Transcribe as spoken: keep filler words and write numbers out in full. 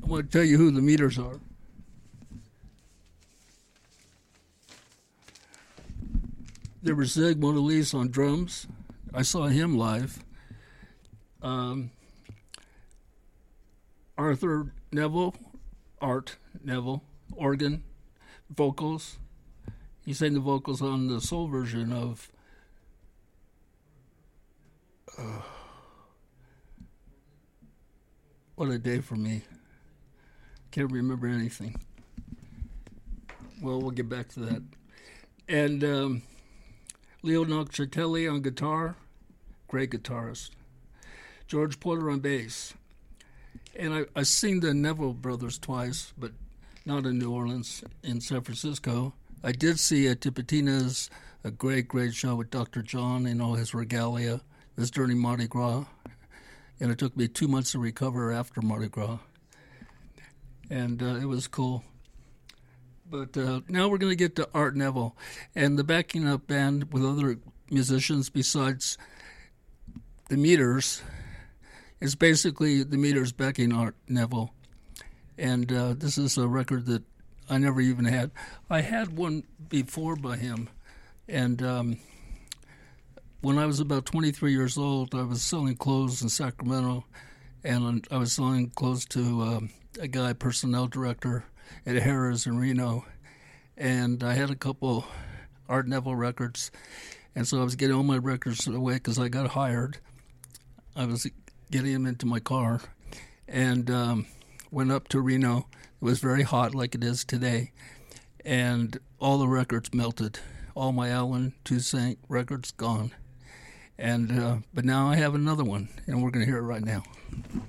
I'm going to tell you who the Meters are. There was Zig Mondelez on drums. I saw him live. Um, Arthur Neville, Art Neville, organ, vocals. He sang the vocals on the soul version of uh, What a Day for Me. Can't remember anything. Well, we'll get back to that. And um, Leo Nocchitelli on guitar, great guitarist. George Porter on bass. And I, I've seen the Neville brothers twice, but not in New Orleans, in San Francisco. I did see at Tipitina's a great, great show with Doctor John and all his regalia. It was during Mardi Gras. And it took me two months to recover after Mardi Gras. And uh, it was cool. But uh, now we're going to get to Art Neville. And the backing up band with other musicians besides the Meters is basically the Meters backing Art Neville. And uh, this is a record that I never even had. I had one before by him. And um, when I was about twenty-three years old, I was selling clothes in Sacramento. And I was selling clothes to um, a guy, personnel director at Harrah's in Reno. And I had a couple Art Neville records. And so I was getting all my records away because I got hired. I was getting them into my car and um, went up to Reno. It was very hot like it is today. And all the records melted. All my Alan Toussaint records gone. And uh, but now I have another one, and we're going to hear it right now.